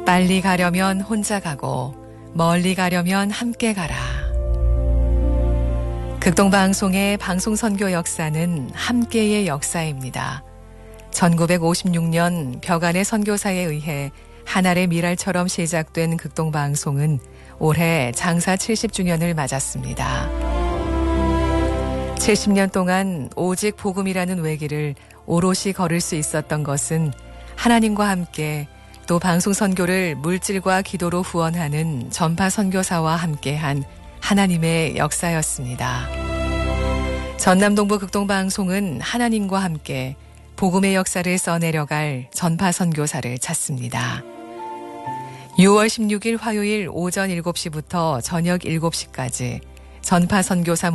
빨리 가려면 혼자 가고 멀리 가려면 함께 가라. 극동방송의 방송선교 역사는 함께의 역사입니다. 1956년 벽안의 선교사에 의해 하늘의 미랄처럼 시작된 극동방송은 올해 장사 70주년을 맞았습니다. 70년 동안 오직 복음이라는 외길을 오롯이 걸을 수 있었던 것은 하나님과 함께 또 방송 선교를 물질과 기도로 후원하는 전파 선교사와 함께한 하나님의 역사였습니다. 전남동부 극동방송은 하나님과 함께 복음의 역사를 써내려갈 전파 선교사를 찾습니다. 6월 16일 화요일 오전 7시부터 저녁 7시까지 전파 선교사